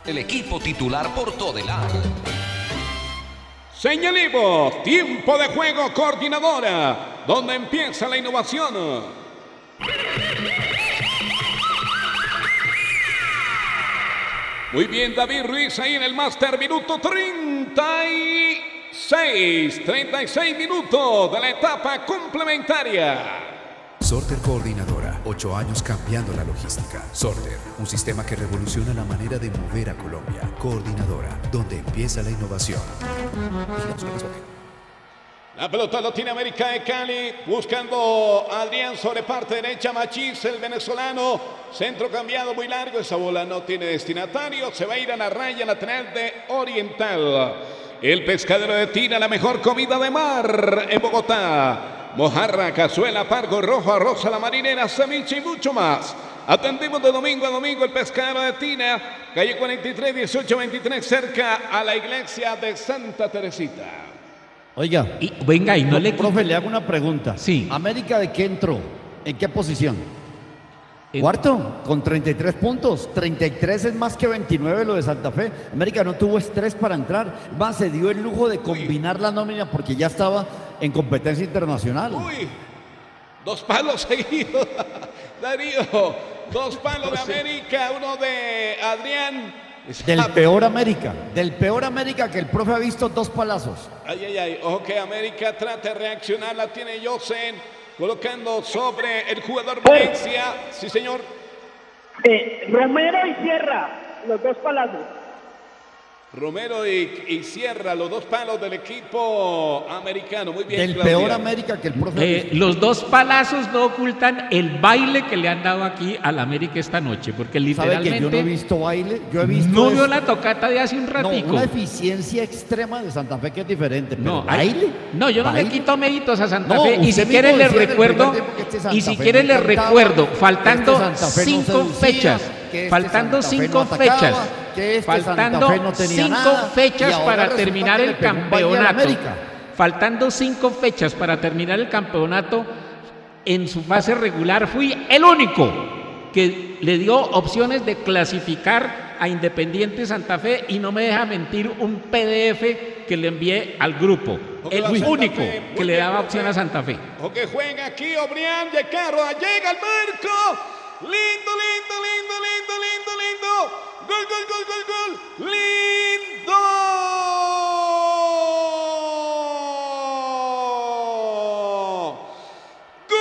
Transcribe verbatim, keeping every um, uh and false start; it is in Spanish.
El equipo titular por Todelar. Señalemos, tiempo de juego coordinadora, donde empieza la innovación. Muy bien, David Ruiz ahí en el máster, minuto treinta y seis, treinta y seis minutos de la etapa complementaria. Sorter Coordinadora, ocho años cambiando la logística. Sorter, un sistema que revoluciona la manera de mover a Colombia. Coordinadora, donde empieza la innovación. La pelota lo tiene América de Cali, buscando a Adrián sobre parte derecha, Machís, el venezolano. Centro cambiado muy largo, esa bola no tiene destinatario. Se va a ir a la raya lateral de Oriental. El pescadero de Tina, la mejor comida de mar en Bogotá. Mojarra, cazuela, pargo, rojo, arroz a la marinera, ceviche y mucho más. Atendemos de domingo a domingo el pescadero de Tina, calle cuarenta y tres, dieciocho veintitrés, cerca a la iglesia de Santa Teresita. Oiga, y, venga, y no, no le... Profe, le hago una pregunta. Sí. ¿América de qué entró? ¿En qué posición? Cuarto, con treinta y tres puntos. treinta y tres es más que veintinueve lo de Santa Fe. América no tuvo estrés para entrar. Más se dio el lujo de combinar la nómina porque ya estaba en competencia internacional. Uy, dos palos seguidos, Darío. Dos palos de América, uno de Adrián. Del peor América, del peor América que el profe ha visto, dos palazos. Ay, ay, ay. Ojo que América trata de reaccionar, la tiene Josen. Colocando sobre el jugador Valencia. Sí, señor. Eh, Romero y Sierra, los dos palazos. Romero y, y Sierra, los dos palos del equipo americano. Muy bien, Del Claudia. peor América que el profe. Eh, los dos palazos no ocultan el baile que le han dado aquí al América esta noche, porque literalmente... ¿Sabe que yo no he visto baile? Yo he visto... No es... vio la tocata de hace un ratico. No, una eficiencia extrema de Santa Fe que es diferente. Pero No, ¿baile? No, yo no ¿Baile? le quito méritos a Santa No, Fe. Y si usted quiere mismo le decía en el recuerdo, primer tiempo que este Santa y si Fe quiere no le cantaba, recuerdo, que faltando este Santa Fe no cinco seducía, fechas, que este faltando Santa Fe cinco no atacaba, fechas, que este faltando Santa Fe no tenía cinco nada, y fechas ahora para resulta terminar que el le pegó un baile a la campeonato. América. Faltando cinco fechas para terminar el campeonato, en su fase regular fui el único que le dio opciones de clasificar a Independiente Santa Fe, y no me deja mentir un P D F que le envié al grupo. El único que le daba opción a Santa Fe. O que juega aquí Obrián de Carro, llega al marco. Lindo